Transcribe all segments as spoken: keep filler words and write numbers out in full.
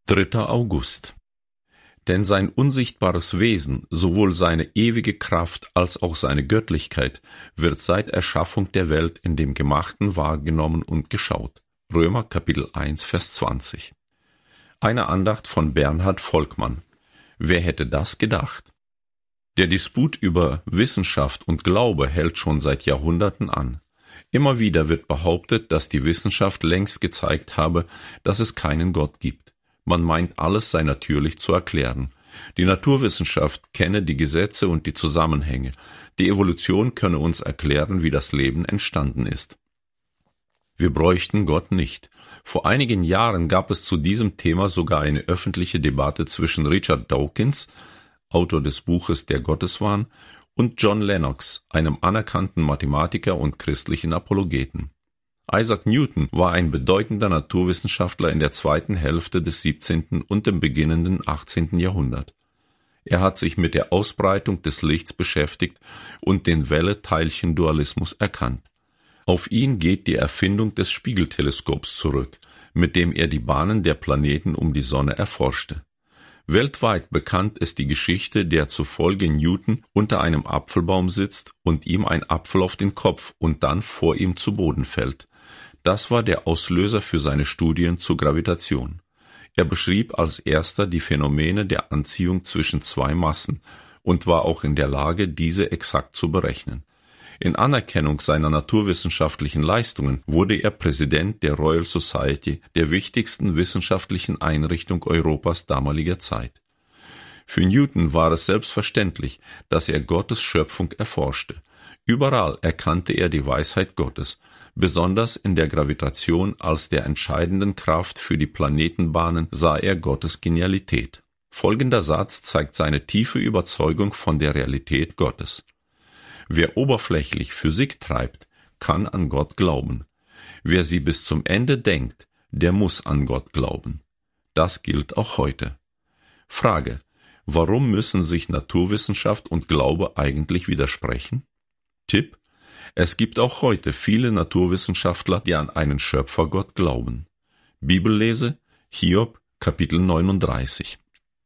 dritter August. Denn sein unsichtbares Wesen, sowohl seine ewige Kraft als auch seine Göttlichkeit, wird seit Erschaffung der Welt in dem Gemachten wahrgenommen und geschaut. Römer Kapitel eins, Vers zwanzig. Eine Andacht von Bernhard Volkmann. Wer hätte das gedacht? Der Disput über Wissenschaft und Glaube hält schon seit Jahrhunderten an. Immer wieder wird behauptet, dass die Wissenschaft längst gezeigt habe, dass es keinen Gott gibt. Man meint, alles sei natürlich zu erklären. Die Naturwissenschaft kenne die Gesetze und die Zusammenhänge. Die Evolution könne uns erklären, wie das Leben entstanden ist. Wir bräuchten Gott nicht. Vor einigen Jahren gab es zu diesem Thema sogar eine öffentliche Debatte zwischen Richard Dawkins, Autor des Buches Der Gotteswahn, und John Lennox, einem anerkannten Mathematiker und christlichen Apologeten. Isaac Newton war ein bedeutender Naturwissenschaftler in der zweiten Hälfte des siebzehnten und dem beginnenden achtzehnten Jahrhundert. Er hat sich mit der Ausbreitung des Lichts beschäftigt und den Welle-Teilchen-Dualismus erkannt. Auf ihn geht die Erfindung des Spiegelteleskops zurück, mit dem er die Bahnen der Planeten um die Sonne erforschte. Weltweit bekannt ist die Geschichte, der zufolge Newton unter einem Apfelbaum sitzt und ihm ein Apfel auf den Kopf und dann vor ihm zu Boden fällt. Das war der Auslöser für seine Studien zur Gravitation. Er beschrieb als erster die Phänomene der Anziehung zwischen zwei Massen und war auch in der Lage, diese exakt zu berechnen. In Anerkennung seiner naturwissenschaftlichen Leistungen wurde er Präsident der Royal Society, der wichtigsten wissenschaftlichen Einrichtung Europas damaliger Zeit. Für Newton war es selbstverständlich, dass er Gottes Schöpfung erforschte. Überall erkannte er die Weisheit Gottes, besonders in der Gravitation als der entscheidenden Kraft für die Planetenbahnen sah er Gottes Genialität. Folgender Satz zeigt seine tiefe Überzeugung von der Realität Gottes. Wer oberflächlich Physik treibt, kann an Gott glauben. Wer sie bis zum Ende denkt, der muss an Gott glauben. Das gilt auch heute. Frage: Warum müssen sich Naturwissenschaft und Glaube eigentlich widersprechen? Tipp: Es gibt auch heute viele Naturwissenschaftler, die an einen Schöpfergott glauben. Bibellese: Hiob, Kapitel neununddreißig.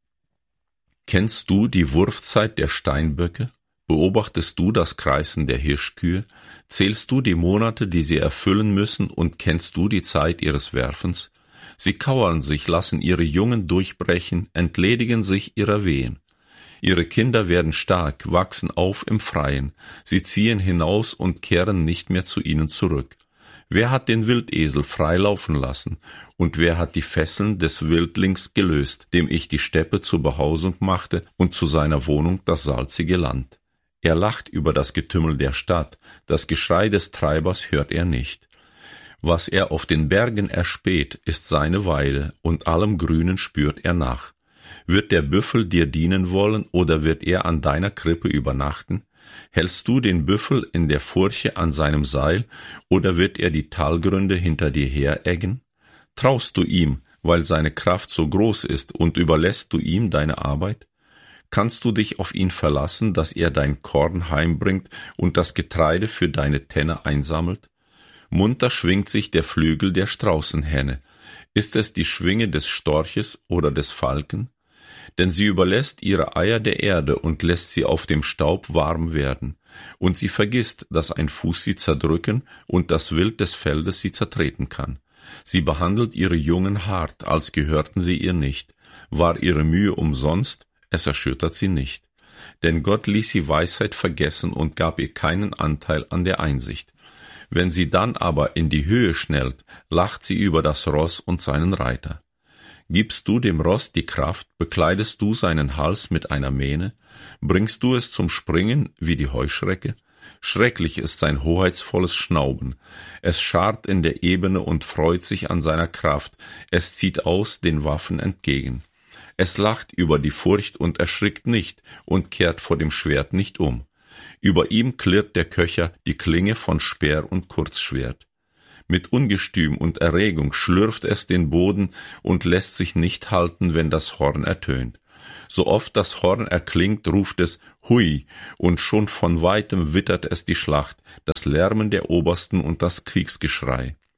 Kennst du die Wurfzeit der Steinböcke? Beobachtest du das Kreisen der Hirschkühe? Zählst du die Monate, die sie erfüllen müssen, und kennst du die Zeit ihres Werfens? Sie kauern sich, lassen ihre Jungen durchbrechen, entledigen sich ihrer Wehen. Ihre Kinder werden stark, wachsen auf im Freien. Sie ziehen hinaus und kehren nicht mehr zu ihnen zurück. Wer hat den Wildesel frei laufen lassen? Und wer hat die Fesseln des Wildlings gelöst, dem ich die Steppe zur Behausung machte und zu seiner Wohnung das salzige Land? Er lacht über das Getümmel der Stadt, das Geschrei des Treibers hört er nicht. Was er auf den Bergen erspäht, ist seine Weide, und allem Grünen spürt er nach. Wird der Büffel dir dienen wollen, oder wird er an deiner Krippe übernachten? Hältst du den Büffel in der Furche an seinem Seil, oder wird er die Talgründe hinter dir hereggen? Traust du ihm, weil seine Kraft so groß ist, und überlässt du ihm deine Arbeit? Kannst du dich auf ihn verlassen, dass er dein Korn heimbringt und das Getreide für deine Tenne einsammelt? Munter schwingt sich der Flügel der Straußenhenne. Ist es die Schwinge des Storches oder des Falken? Denn sie überlässt ihre Eier der Erde und lässt sie auf dem Staub warm werden. Und sie vergisst, dass ein Fuß sie zerdrücken und das Wild des Feldes sie zertreten kann. Sie behandelt ihre Jungen hart, als gehörten sie ihr nicht. War ihre Mühe umsonst? Es erschüttert sie nicht. Denn Gott ließ sie Weisheit vergessen und gab ihr keinen Anteil an der Einsicht. Wenn sie dann aber in die Höhe schnellt, lacht sie über das Ross und seinen Reiter. Gibst du dem Ross die Kraft, bekleidest du seinen Hals mit einer Mähne, bringst du es zum Springen wie die Heuschrecke? Schrecklich ist sein hoheitsvolles Schnauben. Es scharrt in der Ebene und freut sich an seiner Kraft. Es zieht aus den Waffen entgegen. Es lacht über die Furcht und erschrickt nicht und kehrt vor dem Schwert nicht um. Über ihm klirrt der Köcher die Klinge von Speer und Kurzschwert. Mit Ungestüm und Erregung schlürft es den Boden und lässt sich nicht halten, wenn das Horn ertönt. So oft das Horn erklingt, ruft es Hui, und schon von weitem wittert es die Schlacht, das Lärmen der Obersten und das Kriegsgeschrei.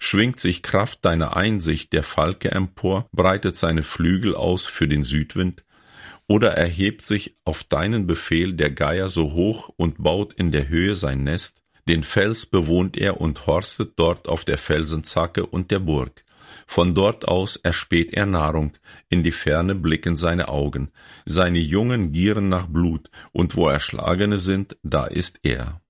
Schwingt sich Kraft deiner Einsicht der Falke empor, breitet seine Flügel aus für den Südwind? Oder erhebt sich auf deinen Befehl der Geier so hoch und baut in der Höhe sein Nest? Den Fels bewohnt er und horstet dort auf der Felsenzacke und der Burg. Von dort aus erspäht er Nahrung, in die Ferne blicken seine Augen. Seine Jungen gieren nach Blut, und wo Erschlagene sind, da ist er.